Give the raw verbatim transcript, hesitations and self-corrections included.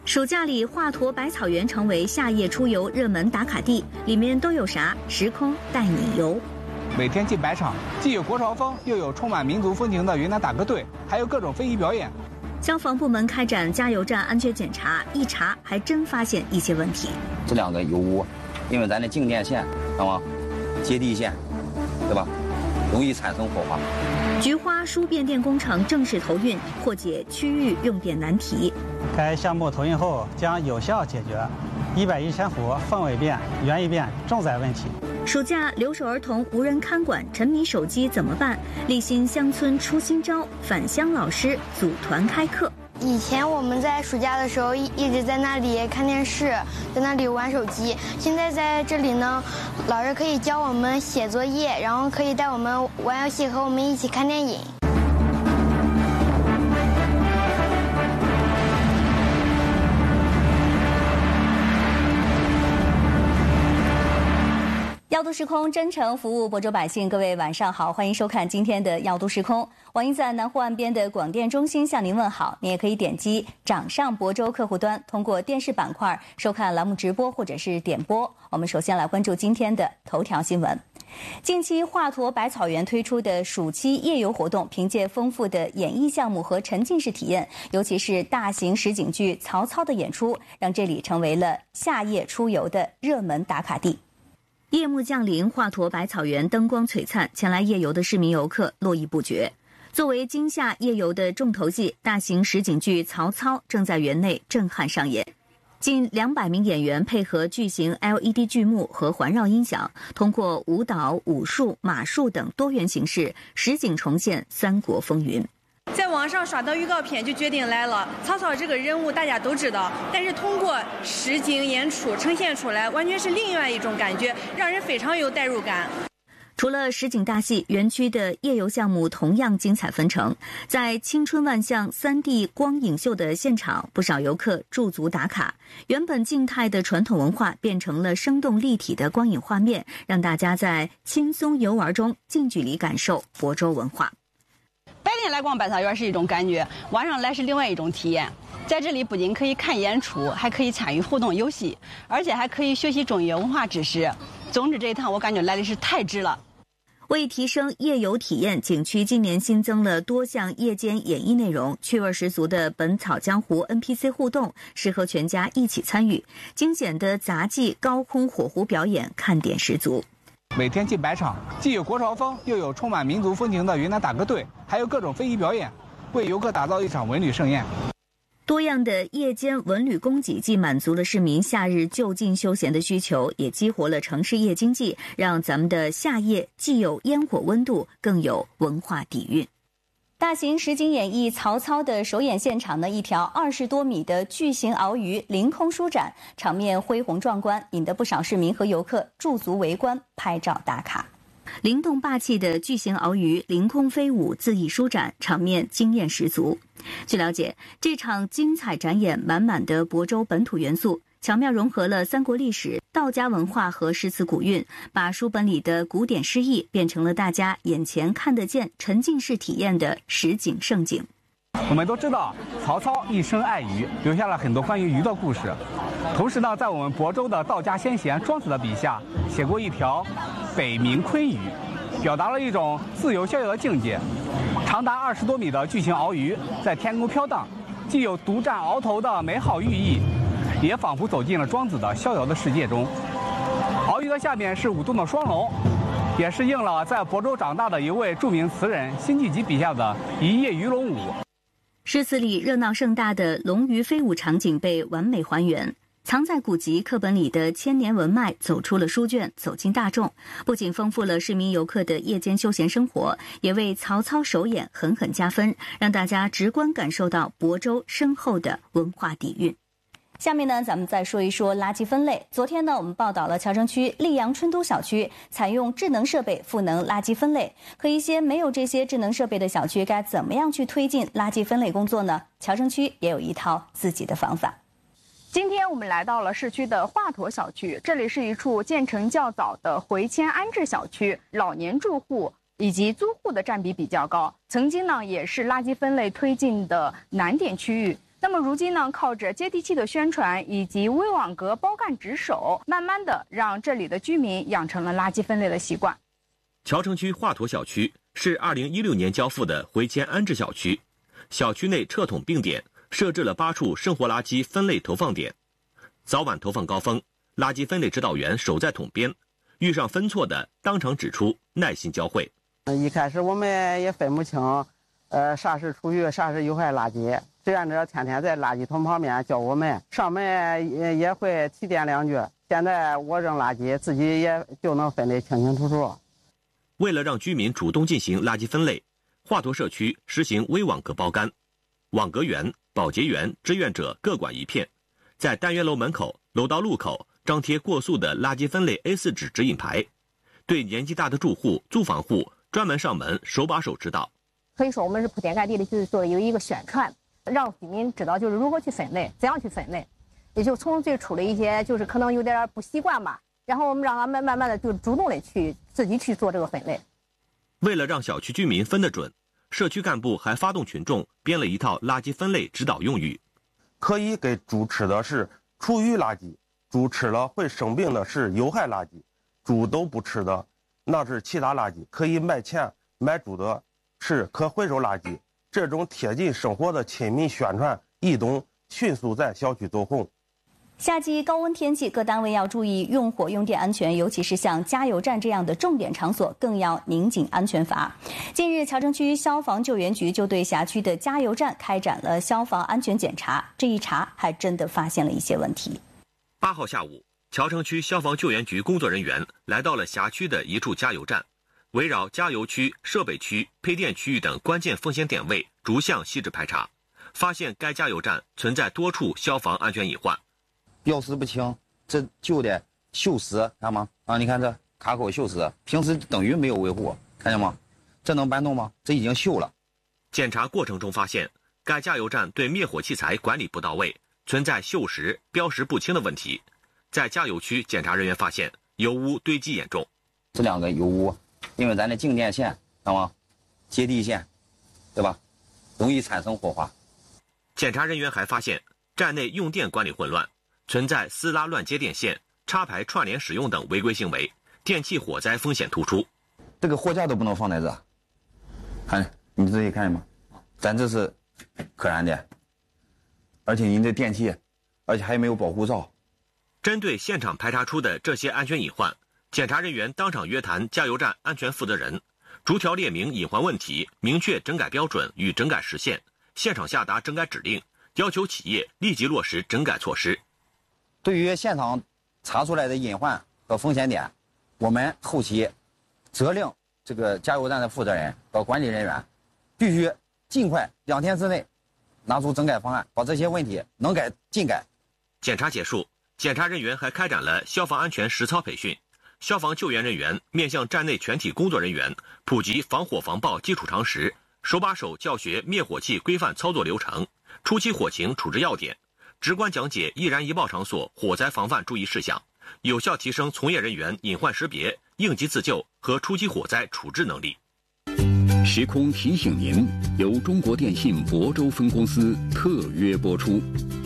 暑假里，华佗百草园成为夏夜出游热门打卡地，里面都有啥？时空带你游。 每天进百场，既有国潮风，又有充满民族风情的云南打歌队，还有各种非遗表演。 消防部门开展加油站安全检查，一查还真发现一些问题。 这两个油污，因为咱的静电线，知道吗？接地线，对吧？容易产生火花。 菊花输变电工程正式投运，破解区域用电难题。 该项目投运后将有效解决一百一千伏凤尾变、园艺变重载问题。 暑假留守儿童无人看管，沉迷手机怎么办？立新乡村出新招，返乡老师组团开课。 以前我们在暑假的时候一一直在那里看电视，在那里玩手机。现在在这里呢，老师可以教我们写作业，然后可以带我们玩游戏，和我们一起看电影。 耀都时空真诚服务亳州百姓，各位晚上好，欢迎收看今天的耀都时空。网易在南湖岸边的广电中心向您问好。你也可以点击掌上亳州客户端，通过电视板块收看栏目直播或者是点播。我们首先来关注今天的头条新闻。近期华佗百草园推出的暑期夜游活动，凭借丰富的演艺项目和沉浸式体验，尤其是大型实景剧曹操的演出，让这里成为了夏夜出游的热门打卡地。夜幕降临，华佗百草园灯光璀璨，前来夜游的市民游客络绎不绝。作为今夏夜游的重头戏，大型实景剧《曹操》正在园内震撼上演。近两百名演员配合巨型 L E D 剧幕和环绕音响，通过舞蹈、武术、马术等多元形式，实景重现三国风云。 在网上刷到预告片就决定来了。曹操这个人物大家都知道，但是通过实景演出呈现出来，完全是另外一种感觉，让人非常有代入感。 除了实景大戏，园区的夜游项目同样精彩纷呈。在青春万象 三 D 光影秀的现场，不少游客驻足打卡。原本静态的传统文化变成了生动立体的光影画面，让大家在轻松游玩中近距离感受亳州文化。 白天来逛百草园是一种感觉，晚上来是另外一种体验。在这里不仅可以看演出，还可以参与互动游戏，而且还可以学习中医文化知识。总之这一趟我感觉来的是太值了。 为提升夜游体验，景区今年新增了多项夜间演艺内容，趣味十足的本草江湖 N P C 互动，适合全家一起参与。惊险的杂技高空火狐表演看点十足。 每天进百场，既有国潮风，又有充满民族风情的云南打歌队，还有各种非遗表演，为游客打造一场文旅盛宴。 多样的夜间文旅供给既满足了市民夏日就近休闲的需求，也激活了城市夜经济，让咱们的夏夜既有烟火温度，更有文化底蕴。大型实景演绎曹操的首演现场呢，一条二十多米的巨型鳌鱼凌空舒展，场面恢宏壮观，引得不少市民和游客驻足围观、拍照打卡。灵动霸气的巨型鳌鱼凌空飞舞，恣意舒展，场面惊艳十足。据了解，这场精彩展演满满的亳州本土元素，巧妙融合了三国历史、道家文化和诗词古韵，把书本里的古典诗意变成了大家眼前看得见、沉浸式体验的实景盛景。 我们都知道，曹操一生爱鱼，留下了很多关于鱼的故事。同时呢，在我们亳州的道家先贤庄子的笔下，写过一条北冥鲲鱼，表达了一种自由逍遥的境界。长达二十多米的巨型鳌鱼在天空飘荡，既有独占鳌头的美好寓意，也仿佛走进了庄子的逍遥的世界中。鳌鱼的下面是舞动的双龙，也是应了在亳州长大的一位著名词人辛弃疾笔下的一夜鱼龙舞。 诗词里热闹盛大的龙鱼飞舞场景被完美还原，藏在古籍课本里的千年文脉走出了书卷，走进大众，不仅丰富了市民游客的夜间休闲生活，也为曹操首演狠狠加分，让大家直观感受到亳州深厚的文化底蕴。下面呢，咱们再说一说垃圾分类。昨天呢，我们报道了桥城区溧阳春都小区采用智能设备赋能垃圾分类。可一些没有这些智能设备的小区，该怎么样去推进垃圾分类工作呢？桥城区也有一套自己的方法。 今天我们来到了市区的华佗小区，这里是一处建成较早的回迁安置小区，老年住户以及租户的占比比较高，曾经呢也是垃圾分类推进的难点区域。 那么如今呢，靠着接地气的宣传以及微网格包干值守，慢慢的让这里的居民养成了垃圾分类的习惯。 桥城区华佗小区是二零一六年交付的回迁安置小区，小区内撤桶并点，设置了八处生活垃圾分类投放点。早晚投放高峰，垃圾分类指导员守在桶边，遇上分错的当场指出，耐心教会。 一开始我们也分不清，呃，啥是厨余，啥是有害垃圾。志愿者天天在垃圾桶旁边教我们，上门也也会提点两句。现在我扔垃圾，自己也就能分得清清楚楚。 为了让居民主动进行垃圾分类，华佗社区实行微网格包干，网格员、保洁员、志愿者各管一片，在单元楼门口、楼道路口张贴过塑的垃圾分类 A 四 纸指引牌，对年纪大的住户、租房户专门上门手把手指导。 可以说我们是铺天盖地的去做有一个宣传，让居民知道就是如何去分类，怎样去分类，也就从最初的一些就是可能有点不习惯吧，然后我们让他们慢慢的就主动的去自己去做这个分类。 为了让小区居民分得准，社区干部还发动群众编了一套垃圾分类指导用语。 可以给猪吃的是厨余垃圾，猪吃了会生病的是有害垃圾，猪都不吃的那是其他垃圾。可以卖钱买猪的是可回收垃圾。这种贴近生活的亲民宣传异动迅速在小区走红。 夏季高温天气，各单位要注意用火用电安全，尤其是像加油站这样的重点场所，更要拧紧安全阀。近日，桥城区消防救援局就对辖区的加油站开展了消防安全检查，这一查还真的发现了一些问题。 八号下午，桥城区消防救援局工作人员来到了辖区的一处加油站，围绕加油区、设备区、配电区域等关键风险点位逐项细致排查，发现该加油站存在多处消防安全隐患。 标识不清，这旧的锈蚀，看吗？啊，你看这卡口锈蚀，平时等于没有维护，看见吗？这能搬动吗？这已经锈了。 检查过程中发现，该加油站对灭火器材管理不到位，存在锈蚀、标识不清的问题。在加油区，检查人员发现油污堆积严重。 这两个油污，因为咱的静电线，看吗？接地线，对吧？容易产生火花。 检查人员还发现，站内用电管理混乱，存在撕拉乱接电线、插排串联使用等违规行为，电气火灾风险突出。 这个货架都不能放在这，看，你仔细看见吗？咱这是可燃的，而且您这电器，而且还没有保护罩。 针对现场排查出的这些安全隐患，检查人员当场约谈加油站安全负责人，逐条列明隐患问题，明确整改标准与整改时限，现场下达整改指令，要求企业立即落实整改措施。 对于现场查出来的隐患和风险点，我们后期责令这个加油站的负责人和管理人员必须尽快两天之内拿出整改方案，把这些问题能改尽改。 检查结束，检查人员还开展了消防安全实操培训，消防救援人员面向站内全体工作人员普及防火防爆基础常识，手把手教学灭火器规范操作流程、初期火情处置要点，直观讲解易燃易爆场所火灾防范注意事项，有效提升从业人员隐患识别、应急自救和初期火灾处置能力。 时空提醒您，由中国电信亳州分公司特约播出。